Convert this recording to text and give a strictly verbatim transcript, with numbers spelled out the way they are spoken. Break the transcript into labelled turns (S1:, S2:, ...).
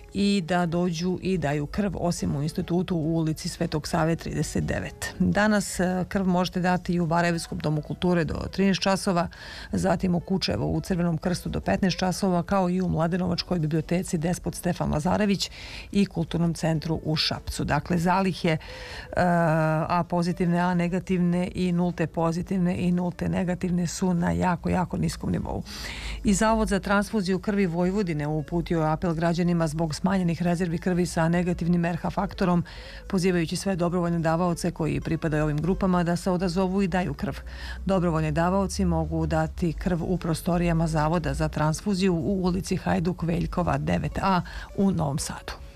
S1: i da dođu i daju krv, osim u institutu u ulici Svetog Save trideset devet. Danas krv možete dati i u Barajevskom domu kulture do trinaest časova, zatim u Kučevo u Crvenom krstu do petnaest časova, kao i u Mladenovačkoj biblioteci Despot Stefan Lazarević i Kulturnom centru u Šapcu. Dakle, zalihe A pozitivne, A negativne i nulte pozitivne i nulte negativne su na jako, jako niskom nivou. I Zavod za transfuziju krvi Vojvodine uputio je apel građanima zbog smanjenih rezervi krvi sa negativnim er ha faktorom, pozivajući sve dobrovoljne davaoce koji pripadaju ovim grupama da se odazovu i daju krv. Dobrovoljni davaoci mogu dati krv u prostorijama Zavoda za transfuziju u ulici Hajduk Veljkova devet a u Novom Sadu.